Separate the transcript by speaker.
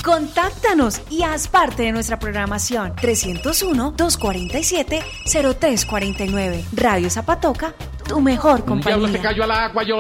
Speaker 1: Contáctanos y haz parte de nuestra programación. 301-247-0349. Radio Zapatoca, tu mejor compañía.
Speaker 2: El diablo se cayó al agua, yo